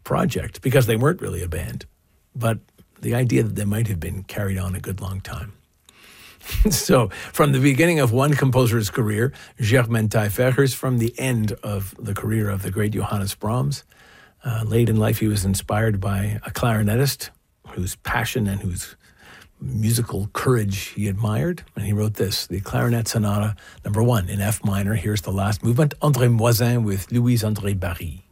project because they weren't really a band, but the idea that they might have been carried on a good long time. So from the beginning of one composer's career, Germaine Taillefer, here's from the end of the career of the great Johannes Brahms. Late in life, he was inspired by a clarinetist whose passion and whose musical courage he admired. And he wrote this, the Clarinet Sonata, number 1 in F minor. Here's the last movement, André Moisin with Louise-André Barye.